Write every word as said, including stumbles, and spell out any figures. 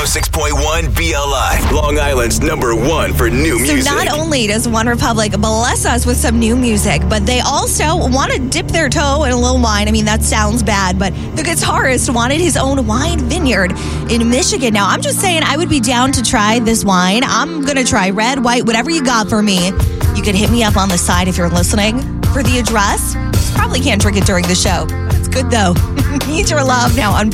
oh six point one B L I, Long Island's number one for new music. So not only does One Republic bless us with some new music, but they also want to dip their toe in a little wine. I mean, that sounds bad, but the guitarist wanted his own wine vineyard in Michigan. Now, I'm just saying I would be down to try this wine. I'm going to try red, white, whatever you got for me. You can hit me up on the side if you're listening for the address. Probably can't drink it during the show, but it's good though. Need Your Love now on